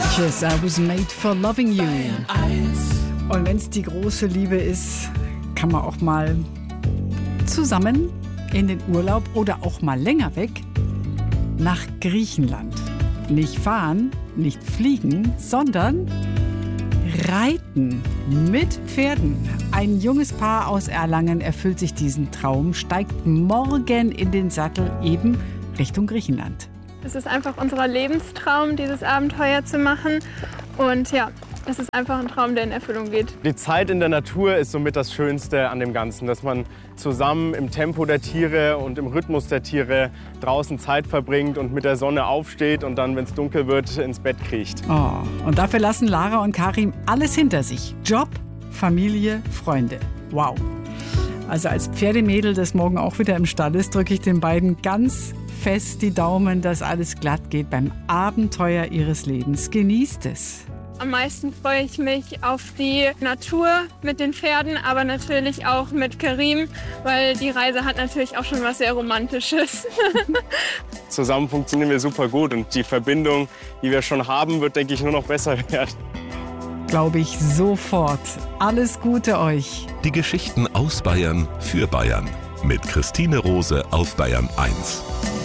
Yes, I was made for loving you. Und wenn es die große Liebe ist, kann man auch mal zusammen in den Urlaub oder auch mal länger weg nach Griechenland. Nicht fahren, nicht fliegen, sondern reiten mit Pferden. Ein junges Paar aus Erlangen erfüllt sich diesen Traum, steigt morgen in den Sattel eben Richtung Griechenland. Es ist einfach unser Lebenstraum, dieses Abenteuer zu machen. Und ja, es ist einfach ein Traum, der in Erfüllung geht. Die Zeit in der Natur ist somit das Schönste an dem Ganzen, dass man zusammen im Tempo der Tiere und im Rhythmus der Tiere draußen Zeit verbringt und mit der Sonne aufsteht und dann, wenn es dunkel wird, ins Bett kriecht. Oh, und dafür lassen Lara und Karim alles hinter sich. Job, Familie, Freunde. Wow. Also als Pferdemädel, das morgen auch wieder im Stall ist, drücke ich den beiden ganz fest die Daumen, dass alles glatt geht beim Abenteuer ihres Lebens. Genießt es. Am meisten freue ich mich auf die Natur mit den Pferden, aber natürlich auch mit Karim, weil die Reise hat natürlich auch schon was sehr Romantisches. Zusammen funktionieren wir super gut und die Verbindung, die wir schon haben, wird, denke ich, nur noch besser werden. Glaube ich sofort. Alles Gute euch. Die Geschichten aus Bayern für Bayern mit Christine Rose auf Bayern 1.